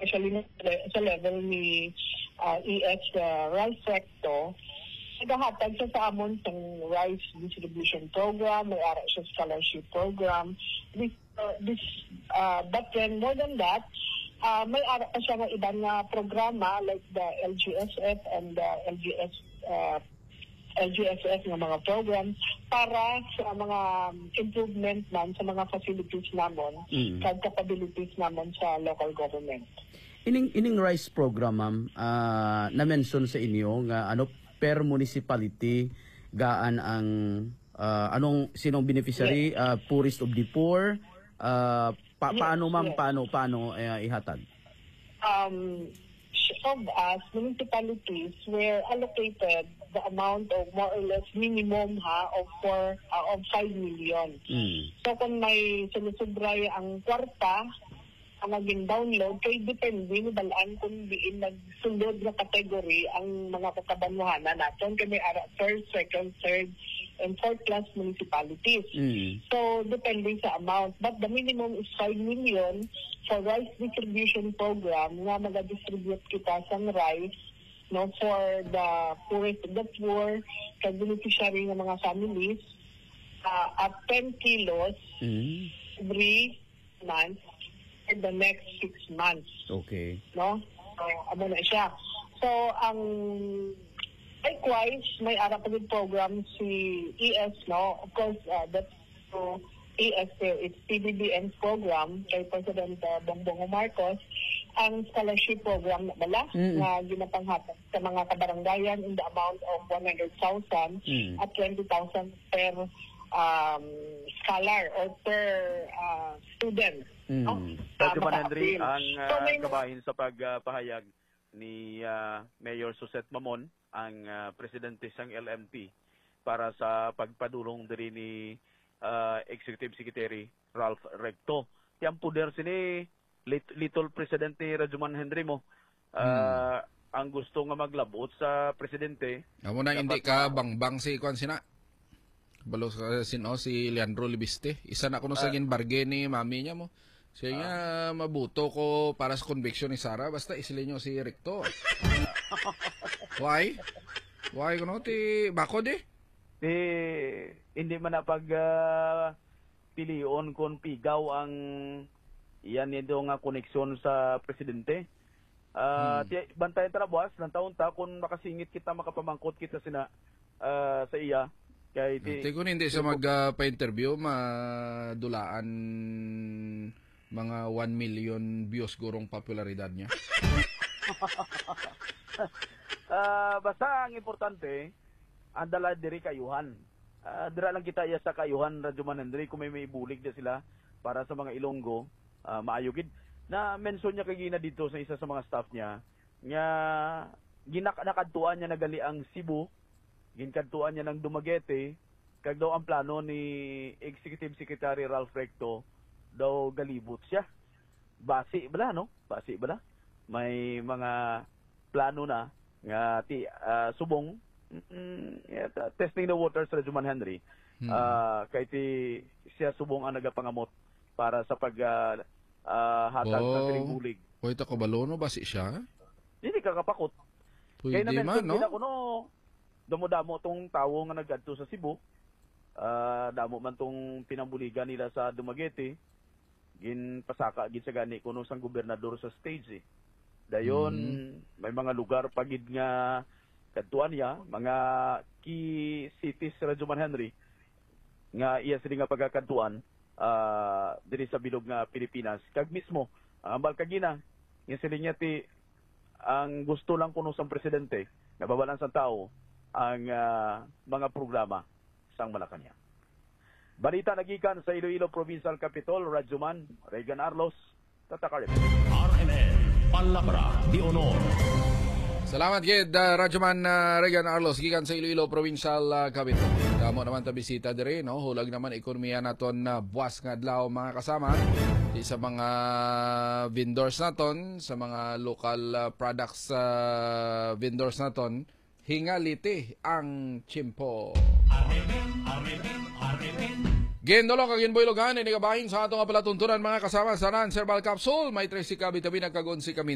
especially sa level ni ES Ralph Recto, nagahatag siya sa amon ng rice distribution program, may ara siya scholarship program. But then, more than that, may ara pa siya ng ibang programa like the LGSF and the LGSF ng mga programs para sa mga improvement man sa mga facilities namon, kag capabilities namon sa local government. Ining rice program, ma'am, na-mention sa inyo nga per municipality gaan ang sinong beneficiary, poorest of the poor, paano ma'am, paano ihatag? Of us, municipalities were allocated the amount of more or less minimum of 5 million. So kung may sinusubray ang kwarta, ang maging download, kay depende ni balaan kung diin nagsunod na category ang mga kakabanuhanan natin. Kaya may first, second, third, and fourth class municipalities. So, depending sa amount. But the minimum is 5 million for rice distribution program nga mag-distribute kita sa rice for the poorest of the poor, kag beneficiary ng mga families, at 10 kilos every month for the next 6 months. Okay. No? So, amo na siya. So, ang likewise, may ara pa din program si ES, no? Of course, that's so ES, it's PBBN's program kay President Bongbong Marcos. Ang scholarship program na bala na ginapanghatag sa mga kabaranggayan in the amount of 100,000 at 20,000 per scholar or per student. Rajuman Henry, ang kabahin sa pagpahayag ni Mayor Suzette Mamon, ang presidente sang LMP, para sa pagpadulong diri ni Executive Secretary Ralph Recto. Yang puder sini little president ni Rajuman Henry mo. Ang gusto nga maglabot sa presidente. Amo na hindi ka bangbang si Kwan sina. Balo si Leandro Libiste. Isa na kuno sa bargain ni mami niya mo. Siya nga mabuto ko para sa conviction ni Sara, basta isilin nyo si Recto. Why? Why kuno ti bako di? Hindi man na pag pilion kung pigaw ang iyan nito nga koneksyon sa presidente. Bantayan ta na buwas, ng taon ta, kung makasingit kita, makapamangkot kita sa iya. Kung hindi sa magpa-interview, madulaan mga 1 million views gurong popularidad niya. Basta ang importante, ang dala diri kayuhan. Dira lang kita iya sa kayuhan, Rajuman Henry, kung may ibulig na sila para sa mga Ilonggo, maayugid. Na-mention niya kagina dito sa isa sa mga staff niya, nga nakadtuan niya nagali ang Cebu, ginkantuan niya ng Dumaguete, kag daw ang plano ni Executive Secretary Ralph Recto, daw galibot siya. Basi bala, no? Basi bala. May mga plano na nga subong testing the waters sa Rajuman Henry. Kay siya subong ang nagapangamot para sa hatag sa tinubulig. O ito kabalono basi siya? Hindi kakapakot. Kaya naman no? Damo-damo tong tawo nga nagadto sa Cebu. Damo man tong pinambuligan nila sa Dumaguete. Pasaka gid sa gani kuno sang gobernador sa stage. Dayon may mga lugar pagid nga kadtuan niya, mga key cities sa Rajuman Henry nga iya sila nga pagkakadtuan diri sa bilog nga Pilipinas. Kag mismo ang ambal kagina nga sila niya ang gusto lang kuno sang presidente nababalan sa tao ang mga programa sang Malacañang. Balita nagikan sa Iloilo Provincial Capital, Rajuman, Regan Arlos, Tatakarip. RMN, Palabra de Honor. Salamat kid Rajuman Regan Arlos gikan sa Iloilo Provincial Capital. Damo naman ta bisita diri, no? Hulag naman ekonomiya naton na buwas nga adlaw mga kasama. Di sa mga vendors naton, sa mga local products vendors naton, hingaliti ang chimpo. Gendolo kag Ginboy Logan ini kabahin sa ato nga palatuntunan mga kasama sa Nan Herbal Capsule may 3 ka bitamin kag 11 ka